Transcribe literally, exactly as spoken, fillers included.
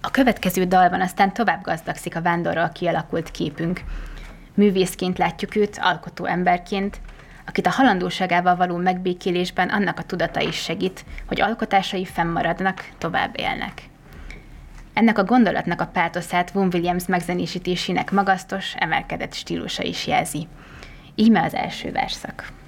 A következő dalban aztán tovább gazdagszik a vándorral kialakult képünk. Művészként látjuk őt, alkotó emberként, akit a halandóságával való megbékélésben annak a tudata is segít, hogy alkotásai fennmaradnak, tovább élnek. Ennek a gondolatnak a pátoszát Vaughan Williams megzenésítésének magasztos, emelkedett stílusa is jelzi. Íme az első versszak.